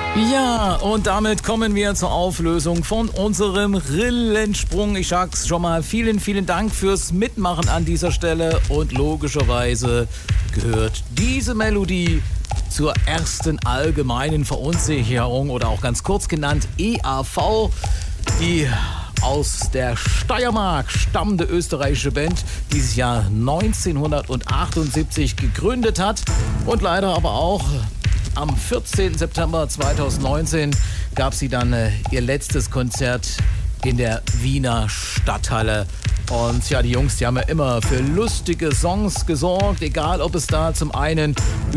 Ja, und damit kommen wir zur Auflösung von unserem Rillensprung. Ich sag's schon mal, vielen, vielen Dank fürs Mitmachen an dieser Stelle. Und logischerweise gehört diese Melodie zur ersten allgemeinen Verunsicherung oder auch ganz kurz genannt EAV, die aus der Steiermark stammende österreichische Band, die dieses Jahr 1978 gegründet hat und leider aber auch am 14. September 2019 gab sie dann ihr letztes Konzert in der Wiener Stadthalle. Und ja, die Jungs, die haben ja immer für lustige Songs gesorgt, egal ob es da zum einen